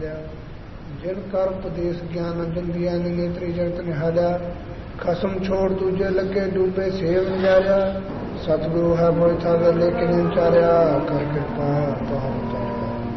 सहाजा। जिन कर उपदेश ज्ञान दिंदिया नेत्री जगत निहाजा। खसम छोड़ दूजे लगे डूबे सेव नजारा। सतगुरु है मोहि थावे लेकिन उचारिया कर कृपा पहुँचा।